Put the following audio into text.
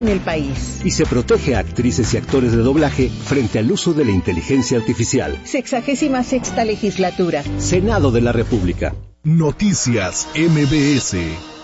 en el país. Y se protege a actrices y actores de doblaje frente al uso de la inteligencia artificial. 66ª legislatura. Senado de la República. Noticias MBS.